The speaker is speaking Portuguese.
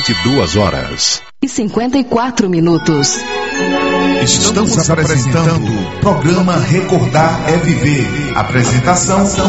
22h54. Estamos apresentando o programa Recordar é Viver. Apresentação